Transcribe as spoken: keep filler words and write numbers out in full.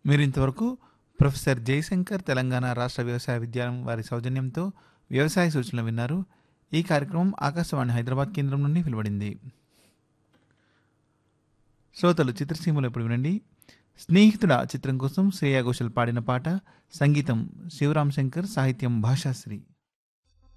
మీరు ఇంతవరకు ప్రొఫెసర్ జయశంకర్ తెలంగాణ రాష్ట్ర వ్యవసాయ విద్యాలయం వారి సౌజన్యంతో వ్యవసాయ సూచనలు విన్నారు. ఈ కార్యక్రమం ఆకాశవాణి హైదరాబాద్ కేంద్రం నుండి వెలువడింది. శ్రోతలు చిత్రసీమలు ఇప్పుడు వినండి. స్నేహితుడ చిత్రం కోసం శ్రేయా ఘోషల్ పాడిన పాట, సంగీతం శివరాం శంకర్, సాహిత్యం భాషాశ్రీ.